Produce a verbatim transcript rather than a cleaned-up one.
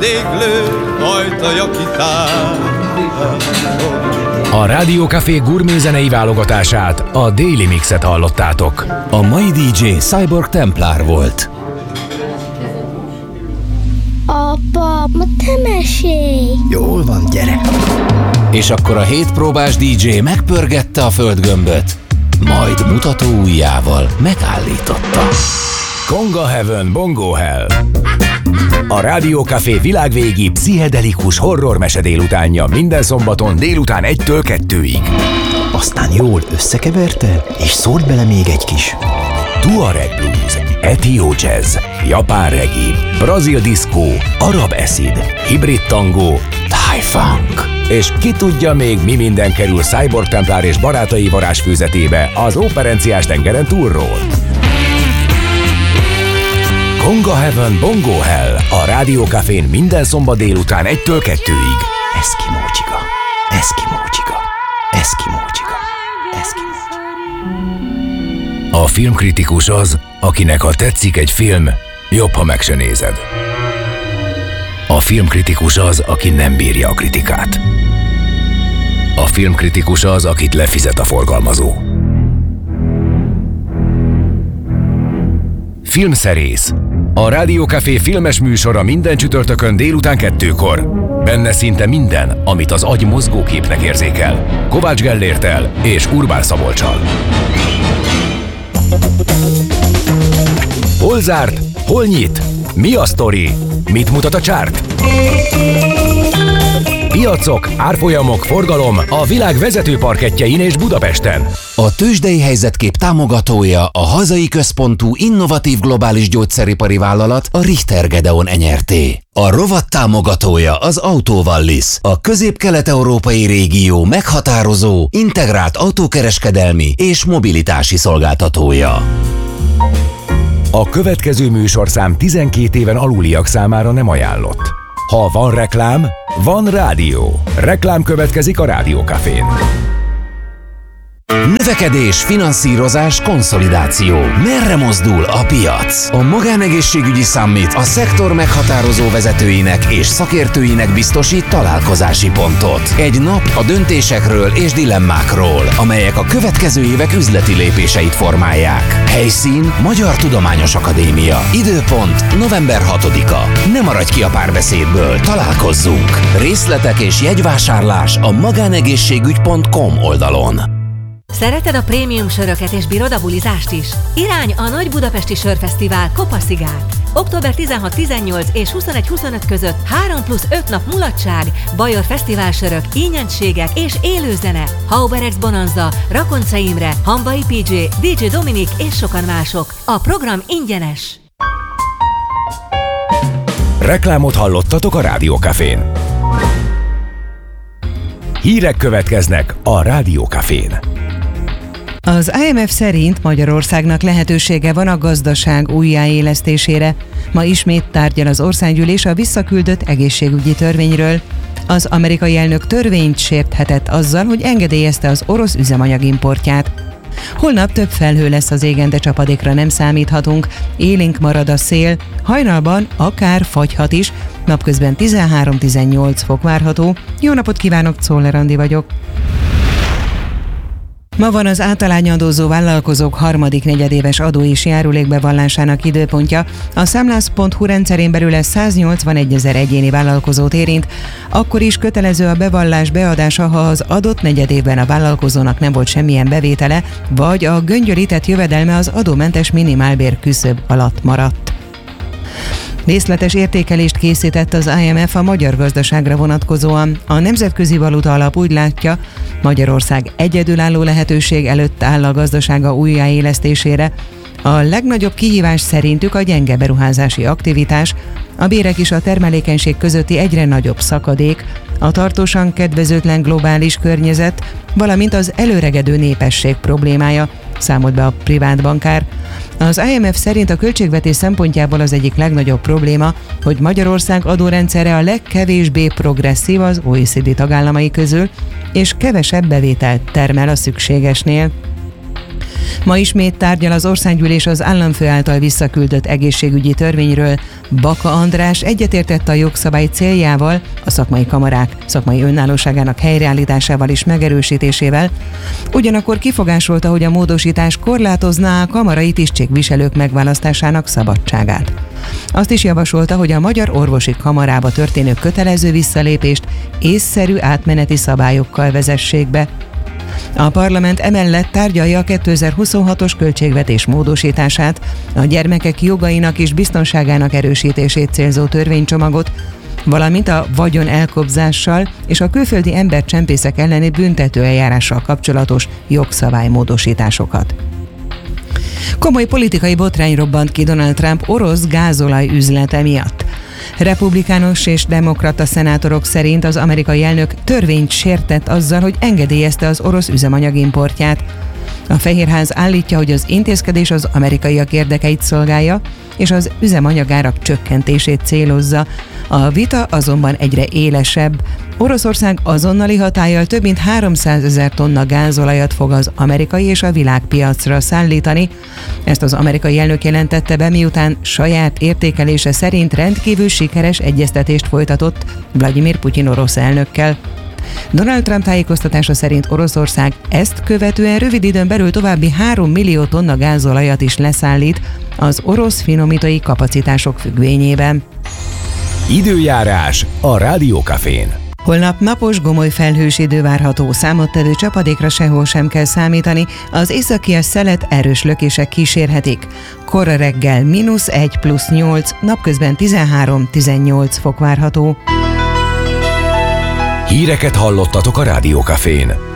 vendéglő ajtaja kitár. A Rádió Café gurmézenei válogatását, a Daily Mixet hallottátok. A mai dé dzsé Cyborg Templar volt. Apa, ma te mesélj! Jól van, gyere! És akkor a hétpróbás dé dzsé megpörgette a földgömböt, majd mutató ujjával megállította. Conga Heaven, Bongo Hell. A Rádió Café világvégi pszichedelikus horror mese délutánja minden szombaton délután egytől kettőig. Aztán jól összekeverte, és szólt bele még egy kis Tuareg blues, etió jazz, japán reggae, brazil diszkó, arab acid, hibrid tangó, thai funk. És ki tudja még mi minden kerül Cyborg Templar és barátai varázsfőzetébe az operenciás tengeren túlról. Conga Heaven, Bongo Hell a Rádió Cafén minden szombat délután egytől kettőig. Eszkimó csiga, eszkimó csiga, eszkimó csiga, eszkimó csiga. A filmkritikus az, akinek ha tetszik egy film, jobb, ha meg se nézed. A filmkritikus az, aki nem bírja a kritikát. A filmkritikus az, akit lefizet a forgalmazó. Filmszerész. A Rádió Café filmes műsora minden csütörtökön délután kettőkor. Benne szinte minden, amit az agy mozgóképnek érzékel. Kovács Gellérttel és Urbán Szabolccsal. Hol zárt? Hol nyit? Mi a sztori? Mit mutat a csárt? Piacok, árfolyamok, forgalom a világ vezető parkettjein és Budapesten. A tőzsdei helyzetkép támogatója a hazai központú innovatív globális gyógyszeripari vállalat, a Richter Gedeon Enyerté. A rovat támogatója az Autovallis, a közép-kelet-európai régió meghatározó, integrált autókereskedelmi és mobilitási szolgáltatója. A következő műsorszám tizenkét éven aluliak számára nem ajánlott. Ha van reklám, van rádió. Reklám következik a Rádió Cafén. Növekedés, finanszírozás, konszolidáció. Merre mozdul a piac? A Magánegészségügyi Summit a szektor meghatározó vezetőinek és szakértőinek biztosít találkozási pontot. Egy nap a döntésekről és dilemmákról, amelyek a következő évek üzleti lépéseit formálják. Helyszín Magyar Tudományos Akadémia. Időpont november hatodika. Ne maradj ki a párbeszédből, találkozzunk! Részletek és jegyvásárlás a magánegészségügy pont com oldalon. Szereted a prémium söröket és bírod a bulizást is? Irány a Nagy Budapesti Sörfesztivál Kopaszigát. október tizenhat-tizennyolc és huszonegy huszonöt között három plusz öt nap mulatság, Bajor fesztiválsörök, ínyentségek és élőzene, Hauberex Bonanza, Rakonca Imre, Hamvai pé dzsé, dé dzsé Dominik és sokan mások. A program ingyenes. Reklámot hallottatok a Rádió Cafén. Hírek következnek a Rádió Cafén. Az i em ef szerint Magyarországnak lehetősége van a gazdaság újjáélesztésére. Ma ismét tárgyal az országgyűlés a visszaküldött egészségügyi törvényről. Az amerikai elnök törvényt sérthetett azzal, hogy engedélyezte az orosz üzemanyag importját. Holnap több felhő lesz az égen, de csapadékra nem számíthatunk. Élénk marad a szél, hajnalban akár fagyhat is, napközben tizenhárom-tizennyolc fok várható. Jó napot kívánok, Czoller Andi vagyok. Ma van az általányadózó vállalkozók harmadik negyedéves adó és járulékbevallásának időpontja. A számlász pont hu rendszerén belül ez száznyolcvanegyezer egyéni vállalkozót érint. Akkor is kötelező a bevallás beadása, ha az adott negyedévben a vállalkozónak nem volt semmilyen bevétele, vagy a göngyölített jövedelme az adómentes minimálbér küszöb alatt maradt. Részletes értékelést készített az i em ef a magyar gazdaságra vonatkozóan. A Nemzetközi Valuta Alap úgy látja, Magyarország egyedülálló lehetőség előtt áll a gazdasága újjáélesztésére. A legnagyobb kihívás szerintük a gyenge beruházási aktivitás, a bérek és a termelékenység közötti egyre nagyobb szakadék, a tartósan kedvezőtlen globális környezet, valamint az előregedő népesség problémája, számolt be a privát bankár. Az i em ef szerint a költségvetés szempontjából az egyik legnagyobb probléma, hogy Magyarország adórendszere a legkevésbé progresszív az o e cé dé tagállamai közül, és kevesebb bevételt termel a szükségesnél. Ma ismét tárgyal az országgyűlés az államfő által visszaküldött egészségügyi törvényről. Baka András egyetértett a jogszabály céljával, a szakmai kamarák szakmai önállóságának helyreállításával és megerősítésével, ugyanakkor kifogásolta, hogy a módosítás korlátozná a kamarai tisztségviselők megválasztásának szabadságát. Azt is javasolta, hogy a Magyar Orvosi Kamarába történő kötelező visszalépést észszerű átmeneti szabályokkal vezessék be. A parlament emellett tárgyalja a kétezer-huszonhatos költségvetés módosítását, a gyermekek jogainak és biztonságának erősítését célzó törvénycsomagot, valamint a vagyon elkobzással és a külföldi embercsempészek elleni büntetőeljárással kapcsolatos jogszabálymódosításokat. Komoly politikai botrány robbant ki Donald Trump orosz gázolaj üzlete miatt. Republikánus és demokrata szenátorok szerint az amerikai elnök törvényt sértett azzal, hogy engedélyezte az orosz üzemanyag importját. A Fehérház állítja, hogy az intézkedés az amerikaiak érdekeit szolgálja, és az üzemanyagárak csökkentését célozza. A vita azonban egyre élesebb. Oroszország azonnali hatállyal több mint háromszázezer tonna gázolajat fog az amerikai és a világpiacra szállítani. Ezt az amerikai elnök jelentette be, miután saját értékelése szerint rendkívül sikeres egyeztetést folytatott Vladimir Putyin orosz elnökkel. Donald Trump tájékoztatása szerint Oroszország ezt követően rövid időn belül további három millió tonna gázolajat is leszállít az orosz finomítói kapacitások függvényében. Időjárás a Rádiókafén. Holnap napos, gomoly felhős idő várható, számottevő csapadékra sehol sem kell számítani, az északias szelet erős lökések kísérhetik. Kora reggel mínusz egy plusz nyolc, napközben tizenhárom-tizennyolc fok várható. Híreket hallottatok a Rádiókafén.